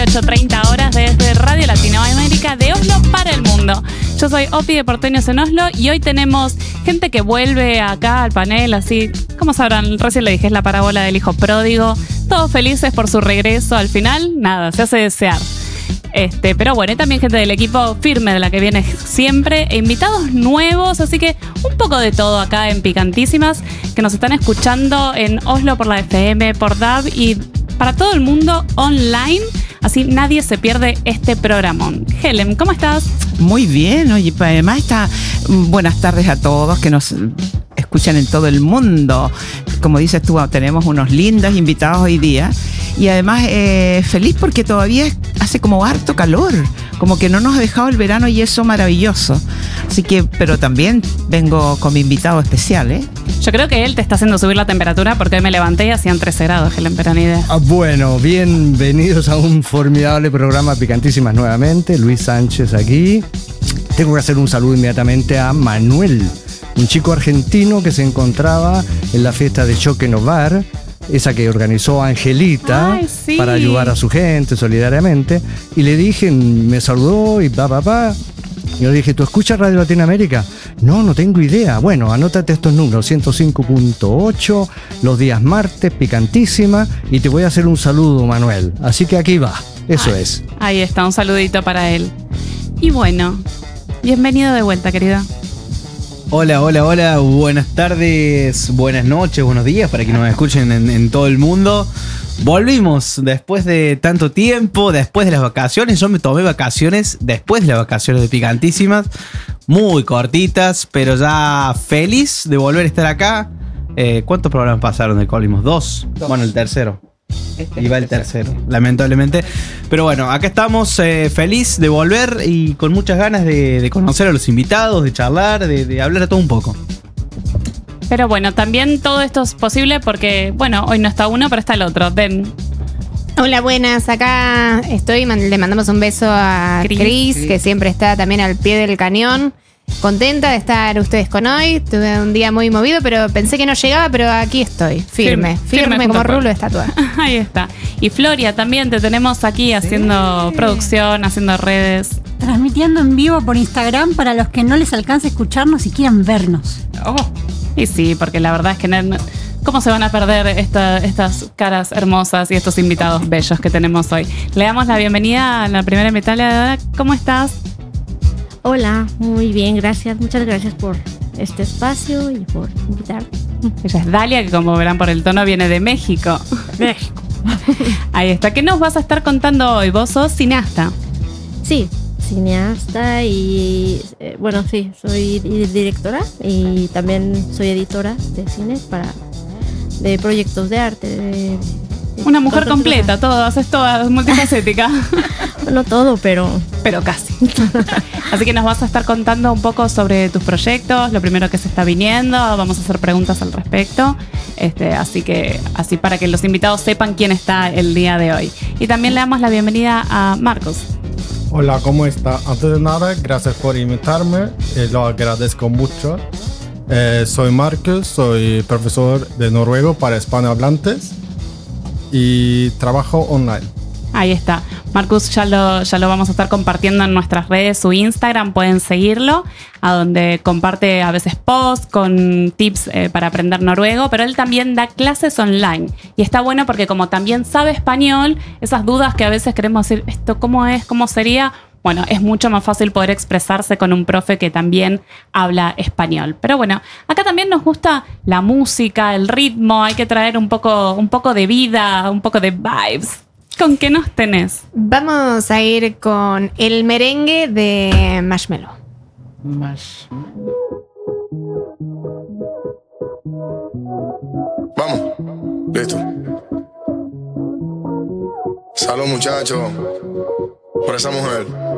18:30 horas desde Radio Latinoamérica de Oslo para el mundo. Yo soy Opi de Porteños en Oslo y hoy tenemos gente que vuelve acá al panel, así, como sabrán, recién le dije, es la parábola del hijo pródigo. Todos felices por su regreso. Al final, nada, se hace desear. Pero bueno, hay también gente del equipo firme de la que viene siempre e invitados nuevos, así que un poco de todo acá en Picantísimas, que nos están escuchando en Oslo por la FM, por DAB y para todo el mundo online, así nadie se pierde este programón. Helen, ¿cómo estás? Muy bien, oye, además buenas tardes a todos que nos escuchan en todo el mundo. Como dices tú, tenemos unos lindos invitados hoy día y además feliz porque todavía hace como harto calor, como que no nos ha dejado el verano y eso maravilloso. Así que, pero también vengo con mi invitado especial, ¿eh? Yo creo que él te está haciendo subir la temperatura porque hoy me levanté y hacían 13 grados, Helen, pero ni idea. Bueno, bienvenidos a un formidable programa Picantísimas nuevamente. Luis Sánchez aquí. Tengo que hacer un saludo inmediatamente a Manuel, un chico argentino que se encontraba en la fiesta de Choque Novar, esa que organizó Angelita. Ay, sí, para ayudar a su gente solidariamente. Y le dije, me saludó y Yo le dije, ¿tú escuchas Radio Latinoamérica? No tengo idea. Bueno, anótate estos números, 105.8, los días martes, Picantísima, y te voy a hacer un saludo, Manuel. Así que aquí va, eso es. Ahí está, un saludito para él. Y bueno, bienvenido de vuelta, querido. Hola, buenas tardes, buenas noches, buenos días para que nos escuchen en todo el mundo. Volvimos después de tanto tiempo, después de las vacaciones. Yo me tomé vacaciones después de las vacaciones de Picantísimas, muy cortitas, pero ya feliz de volver a estar acá. ¿Cuántos programas pasaron del Colmos? ¿Dos? Bueno, el tercero. Y va el tercero, lamentablemente. Pero bueno, acá estamos feliz de volver y con muchas ganas de conocer a los invitados, de charlar, de hablar todo un poco. Pero bueno, también todo esto es posible porque, bueno, hoy no está uno, pero está el otro. Den. Hola, buenas. Acá estoy. Le mandamos un beso a Cris, que siempre está también al pie del cañón. Contenta de estar ustedes con hoy. Tuve un día muy movido, pero pensé que no llegaba, pero aquí estoy, firme como rulo de estatua. Ahí está. Y Floria, también te tenemos aquí haciendo producción, haciendo redes. Transmitiendo en vivo por Instagram para los que no les alcance a escucharnos y quieran vernos. Y sí, porque la verdad es que ¿cómo se van a perder estas caras hermosas y estos invitados bellos que tenemos hoy? Le damos la bienvenida a la primera invitada. ¿Cómo estás? Hola, muy bien, gracias. Muchas gracias por este espacio y por invitar. Ella es Dalia, que como verán por el tono viene de México. México. Ahí está. ¿Qué nos vas a estar contando hoy? Vos sos cineasta. Sí, cineasta y sí, soy directora y también soy editora de cine de proyectos de arte. Una mujer completa, todo, haces toda, multifacética. No todo, pero casi. Así que nos vas a estar contando un poco sobre tus proyectos, lo primero que se está viniendo, vamos a hacer preguntas al respecto, así para que los invitados sepan quién está el día de hoy. Y también le damos la bienvenida a Marcos. Hola, ¿cómo está? Antes de nada, gracias por invitarme, lo agradezco mucho. Soy Marcos, soy profesor de noruego para hispanohablantes y trabajo online. Ahí está. Marcus ya lo vamos a estar compartiendo en nuestras redes, su Instagram, pueden seguirlo, a donde comparte a veces posts con tips para aprender noruego, pero él también da clases online. Y está bueno porque como también sabe español, esas dudas que a veces queremos decir, ¿esto cómo es? ¿Cómo sería? Bueno, es mucho más fácil poder expresarse con un profe que también habla español. Pero bueno, acá también nos gusta la música, el ritmo, hay que traer un poco de vida, un poco de vibes. ¿Con qué nos tenés? Vamos a ir con el merengue de Marshmello. Vamos, listo. Salud, muchachos, por esa mujer.